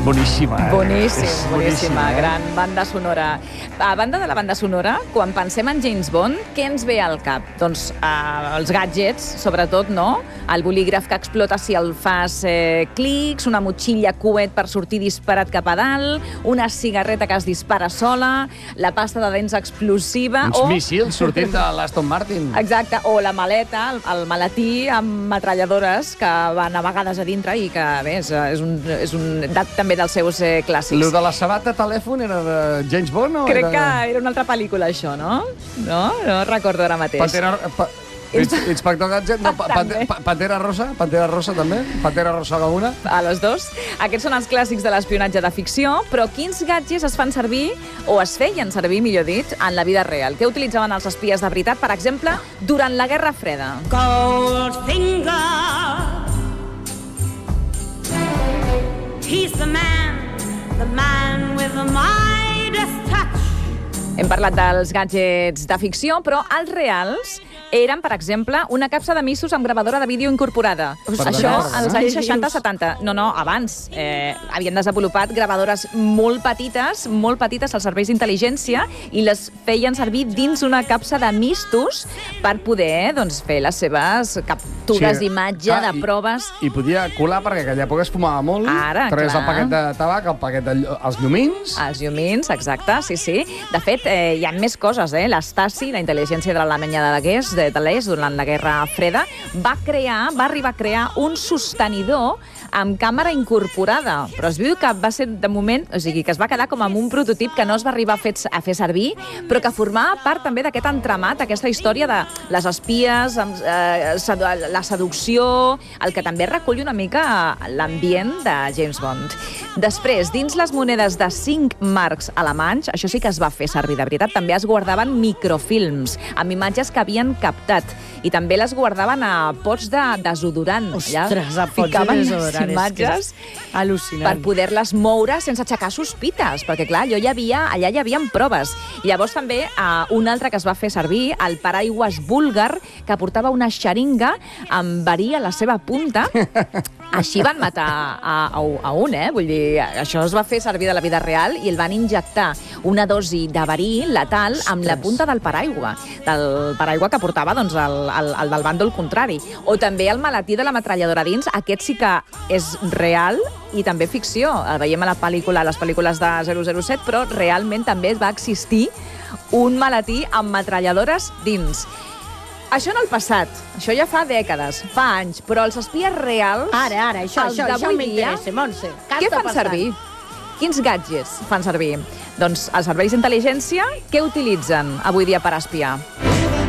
boníssima, Boníssima, gran banda sonora. A banda de la banda sonora, quan pensem en James Bond, què ens ve al cap? Doncs els gadgets, sobretot, no? El bolígraf que explota si el fas clics, una motxilla coet per sortir disparat cap a dalt, una cigarreta que es dispara sola, la pasta de dents explosiva... Uns míssils sortint de l'Aston Martin. Exacte, o la maleta, el maletí amb metralladores que van a vegades a dintre i que, bé, és un dat també dels seus clàssics. Lo de la sabata telèfon era de James Bond o Crec que era una altra pel·lícula, això, no? No recordo ara mateix. Inspector Gadget, no, Pantera Rosa també? Pantera Rosa alguna? A les dos. Aquests són els clàssics de l'espionatge de ficció, però quins gadgets es fan servir, o es feien servir, millor dit, en la vida real? Què utilitzaven els espies de veritat, per exemple, durant la Guerra Freda? Goldfinger, he's the man with the Midas touch. Hem parlat dels gadgets de ficció, però els reals eren, per exemple, una capsa de missos amb gravadora de vídeo incorporada. Això als anys 60-70. No, abans. Havien desenvolupat gravadores molt petites als serveis d'intel·ligència i les feien servir dins una capsa de mistos per poder fer les seves captures d'imatge, de proves. I podia colar, perquè aquella època es fumava molt. Ara, Tragués clar. el paquet de tabac, el paquet els llumins. Els llumins, exacte, sí. De fet, hi ha més coses, L'Stasi, la intel·ligència de l'Alemanya de l'Est, durant la Guerra Freda, va arribar a crear un sostenidor amb càmera incorporada, però es veu que va ser, de moment, o sigui, que es va quedar com amb un prototip que no es va arribar a fer servir, però que formava part també d'aquest entramat, aquesta història de les espies, la seducció, el que també recull una mica l'ambient de James Bond. Després, dins les monedes de 5 marcs alemanys, això sí que es va fer servir de veritat, també es guardaven microfilms amb imatges que havien captat i també les guardaven a pots de desodorant. Ostres, a pots de desodorant. Imatges al·lucinant. per poder-les moure sense aixecar sospites, perquè clar, allà hi havia proves. I llavors també un altre que es va fer servir, el paraigües búlgar, que portava una xeringa amb verí a la seva punta. Així van matar a un, Vull dir, això es va fer servir de la vida real i el van injectar una dosi de verí letal amb la punta del paraigua que portava el del bàndol contrari. O també el maletí de la metralladora dins, aquest sí que és real i també ficció. El veiem a les pel·lícules de 007, però realment també va existir un maletí amb metralladores dins. Això en el passat, això ja fa dècades, fa anys, però els espies reals... Ara, això m'interessa, Montse. Què fan servir? Quins gadgets fan servir? Doncs els serveis d'intel·ligència, què utilitzen avui dia per espiar?